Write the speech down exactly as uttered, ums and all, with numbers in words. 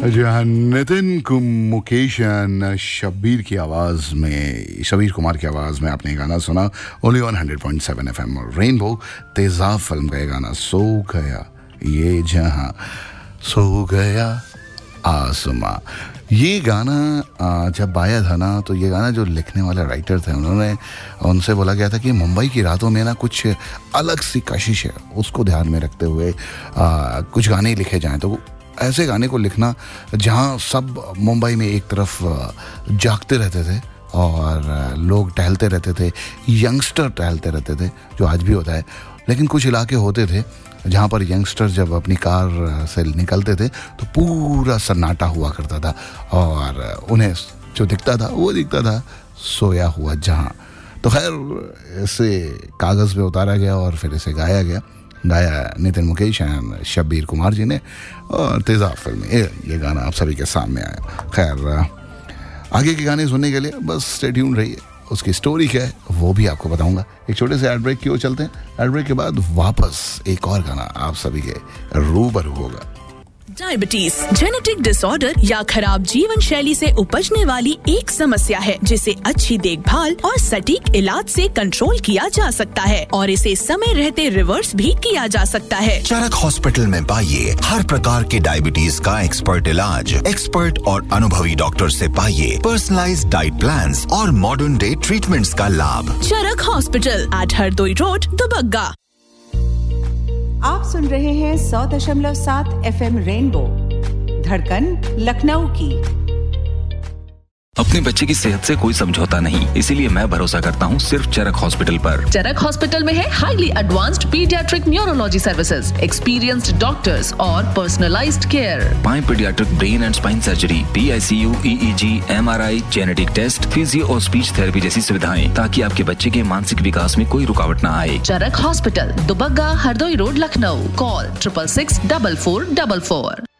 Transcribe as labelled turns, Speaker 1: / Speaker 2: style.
Speaker 1: जहाँ नितिन कुम मुकेश एंड शब्बीर की आवाज़ में, शब्बीर कुमार की आवाज़ में आपने गाना सुना only one hundred point seven F M और रेनबो। तेजाब फिल्म का ये गाना, सो गया ये जहाँ सो गया आसमां। ये गाना जब आया था ना, तो ये गाना जो लिखने वाले राइटर थे, उन्होंने उनसे बोला गया था कि मुंबई की रातों में ना कुछ अलग सी कशिश है, उसको ध्यान में रखते हुए आ, कुछ गाने लिखे जाएं। तो ऐसे गाने को लिखना जहाँ सब मुंबई में एक तरफ जागते रहते थे और लोग टहलते रहते थे, यंगस्टर टहलते रहते थे, जो आज भी होता है, लेकिन कुछ इलाके होते थे जहाँ पर यंगस्टर जब अपनी कार से निकलते थे तो पूरा सन्नाटा हुआ करता था और उन्हें जो दिखता था वो दिखता था सोया हुआ जहाँ। तो खैर इसे कागज़ पे उतारा गया और फिर इसे गाया गया गाया नितिन मुकेश एंड शब्बीर कुमार जी ने, और तेजाब फिल्म में ये, ये गाना आप सभी के सामने आया। खैर आगे के गाने सुनने के लिए बस स्टे ट्यून रहिए, उसकी स्टोरी क्या है वो भी आपको बताऊंगा। एक छोटे से एड ब्रेक की ओर चलते हैं, एड ब्रेक के बाद वापस एक और गाना आप सभी के रूबरू होगा।
Speaker 2: डायबिटीज जेनेटिक डिसऑर्डर या खराब जीवन शैली से उपजने वाली एक समस्या है जिसे अच्छी देखभाल और सटीक इलाज से कंट्रोल किया जा सकता है और इसे समय रहते रिवर्स भी किया जा सकता है।
Speaker 3: चरक हॉस्पिटल में पाइए हर प्रकार के डायबिटीज का एक्सपर्ट इलाज, एक्सपर्ट और अनुभवी डॉक्टर से पाइए पर्सनलाइज्ड डाइट प्लान्स और मॉडर्न डे ट्रीटमेंट्स का लाभ।
Speaker 2: चरक hospital eight Hardoi road, Dubagga.
Speaker 4: आप सुन रहे हैं सौ दशमलव सात एफ एम रेनबो, धड़कन लखनऊ की।
Speaker 5: अपने बच्चे की सेहत से कोई समझौता नहीं, इसीलिए मैं भरोसा करता हूँ सिर्फ चरक हॉस्पिटल पर।
Speaker 6: चरक हॉस्पिटल में है highly advanced paediatric neurology services, experienced doctors और पर्सनलाइज्ड केयर।
Speaker 5: पाए paediatric brain and spine surgery, P I C you, E E ji, M R I, genetic test, physio और स्पीच थेरेपी जैसी सुविधाएं, ताकि आपके बच्चे के मानसिक विकास में कोई रुकावट न आए।
Speaker 6: चरक hospital, Dubagga, Hardoi road, Lucknow. Call triple six double four double four.